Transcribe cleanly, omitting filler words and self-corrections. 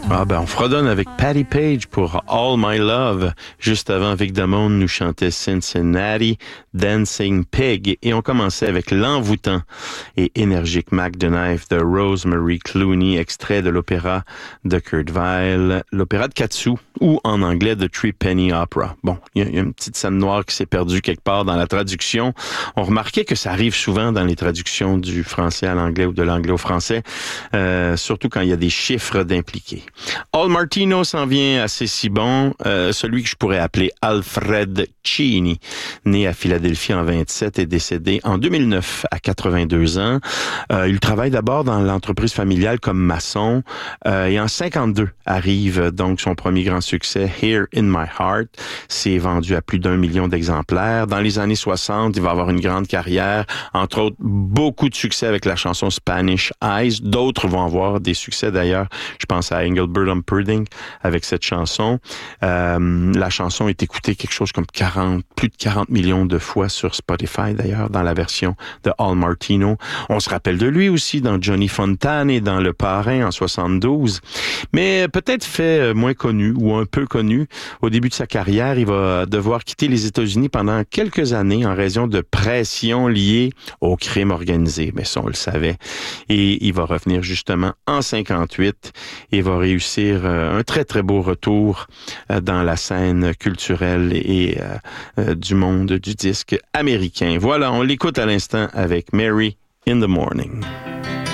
Ah ben, on fredonne avec Patti Page pour All My Love. Juste avant, Vic Damone nous chantait Cincinnati, Dancing Pig. Et on commençait avec l'envoûtant et énergique Mac the Knife de Rosemary Clooney, extrait de l'opéra de Kurt Weill, l'opéra de Katsu, ou en anglais The Three Penny Opera. Bon, il y a une petite scène noire qui s'est perdue quelque part dans la traduction. On remarquait que ça arrive souvent dans les traductions du français à l'anglais ou de l'anglais au français, surtout quand il y a des chiffres d'impliqués. Al Martino s'en vient assez si bon, celui que je pourrais appeler Alfred Cini, né à Philadelphie en 27 et décédé en 2009 à 82 ans. Il travaille d'abord dans l'entreprise familiale comme maçon et en 52 arrive donc son premier grand succès, Here in My Heart. C'est vendu à plus d'1 million d'exemplaires. Dans les années 60, il va avoir une grande carrière, entre autres beaucoup de succès avec la chanson Spanish Eyes. D'autres vont avoir des succès d'ailleurs. Je pense à Engelbert Humperdinck avec cette chanson. La chanson est écoutée quelque chose comme plus de 40 millions de fois sur Spotify d'ailleurs, dans la version de Al Martino. On se rappelle de lui aussi dans Johnny Fontane et dans Le Parrain en 72. Mais peut-être fait moins connu ou un peu connu. Au début de sa carrière, il va devoir quitter les États-Unis pendant quelques années en raison de pression liée au crime organisé. Mais ça, on le savait. Et il va revenir justement en 58 et va réussir un très, très beau retour dans la scène culturelle et du monde du disque américain. Voilà, on l'écoute à l'instant avec Mary in the Morning.